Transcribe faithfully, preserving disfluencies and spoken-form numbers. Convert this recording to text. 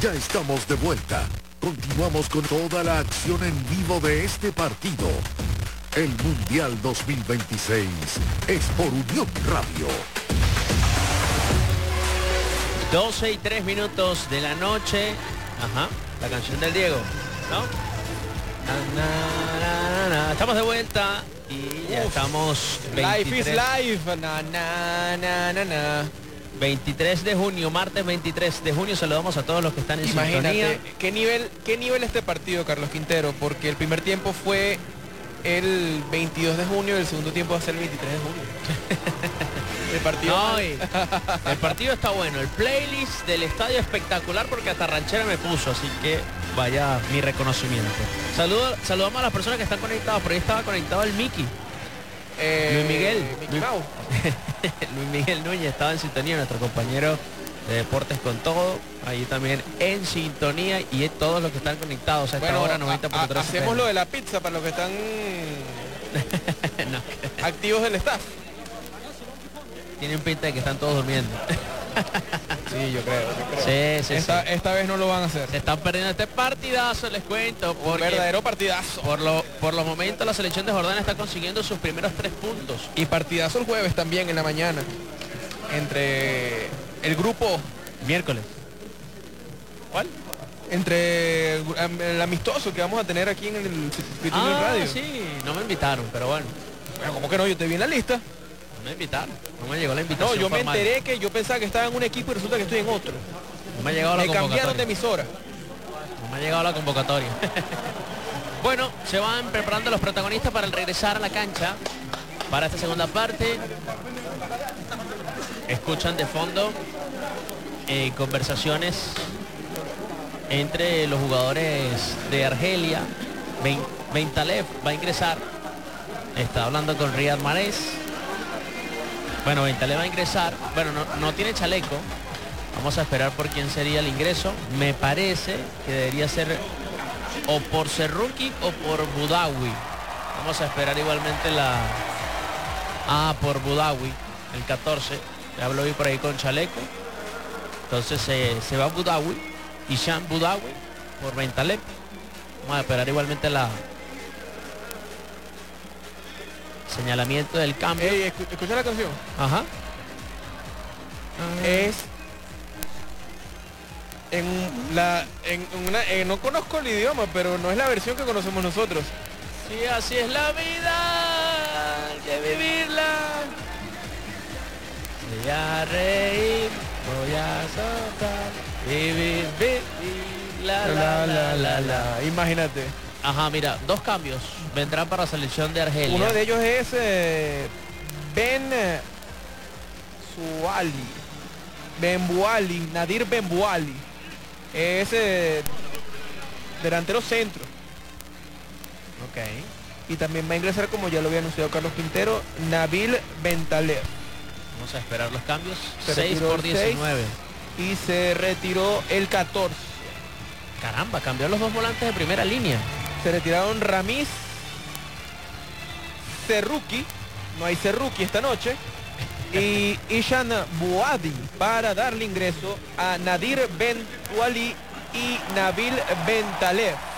Ya estamos de vuelta. Continuamos con toda la acción en vivo de este partido. El Mundial dos mil veintiséis es por Unión Radio. doce y tres minutos de la noche. Ajá, la canción del Diego, ¿no? Na, na, na, na. Estamos de vuelta y ya Uf, estamos veintitrés. Life is life. Na, na, na, na, na. veintitrés de junio, martes veintitrés de junio. Saludamos a todos los que están en Imagínate, sintonía. ¿qué nivel, qué nivel este partido, Carlos Quintero? Porque el primer tiempo fue el veintidós de junio y el segundo tiempo va a ser el veintitrés de junio. El partido, no, el partido está bueno. El playlist del estadio espectacular porque hasta ranchera me puso, así que vaya mi reconocimiento. Saludo, saludamos a las personas que están conectadas. Por ahí estaba conectado el Mickey. Eh, Luis Miguel. Mickey Mouse. Luis Miguel Núñez estaba en sintonía, nuestro compañero de Deportes con Todo. Ahí también en sintonía y todos los que están conectados a esta bueno, hora noventa punto tres. Hacemos lo de la pizza para los que están no. activos del staff. Tienen pinta de que están todos durmiendo. Sí, yo creo. Yo creo. Sí, sí, esta, sí. esta vez no lo van a hacer. Se están perdiendo este partidazo, les cuento. Un verdadero partidazo. Por, lo, por los momentos la selección de Jordania está consiguiendo sus primeros tres puntos. Y partidazo el jueves también en la mañana. Entre el grupo... Miércoles. ¿Cuál? Entre el, el amistoso que vamos a tener aquí en el circuito ah, del radio. Sí, no me invitaron, pero bueno. Bueno, ¿cómo que no? Yo te vi en la lista. No me invitaron, no me llegó la invitación. No, yo formal. me enteré que yo pensaba que estaba en un equipo y resulta que estoy en otro. No me ha llegado la me convocatoria. cambiaron de emisora. No me ha llegado la convocatoria. Bueno, se van preparando los protagonistas para el regresar a la cancha para esta segunda parte. Escuchan de fondo eh, conversaciones entre los jugadores de Argelia. Bentaleb va a ingresar. Está hablando con Riyad Mahrez. Bueno, Bentaleb va a ingresar. Bueno, no, no tiene chaleco. Vamos a esperar por quién sería el ingreso. Me parece que debería ser o por Serruki o por Budawi. Vamos a esperar igualmente la... Ah, por Budawi, el catorce. Ya lo vi por ahí con chaleco. Entonces eh, se va Budawi. Hisham Budawi por Bentaleb. Vamos a esperar igualmente la... señalamiento del cambio. Hey, escu escucha la canción. Ajá. Es en la en una eh, no conozco el idioma, pero no es la versión que conocemos nosotros. Sí, así es la vida, hay que vivirla. Voy a reír, voy a soltar, vivir, vivir, la la la la la. Imagínate. Ajá, mira, dos cambios vendrán para la selección de Argelia. Uno de ellos es eh, Ben Suali, Benbuali, Nadir Benbuali. Es eh, delantero centro. Ok. Y también va a ingresar, como ya lo había anunciado Carlos Quintero, Nabil Bentaleb. Vamos a esperar los cambios. Se seis por diecinueve. Y se retiró el catorce. Caramba, cambió los dos volantes de primera línea. Se retiraron Ramiz, Serruki, no hay Serruki esta noche, y Ishan Bouadi para darle ingreso a Nadir Ben Wali y Nabil Bentaleb.